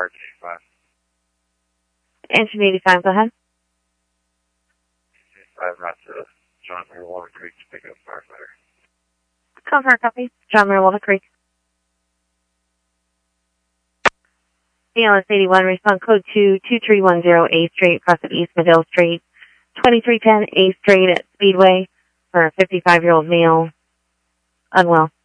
Fire 85. Engine 85, go ahead. 85 route to John Muir Walter Creek to pick up firefighter. Confirm copy. John Muir Walter Creek. BLS 81, respond code 22310 A Street, across at East Medill Street, 2310 A Street at Speedway for a 55-year-old male, unwell.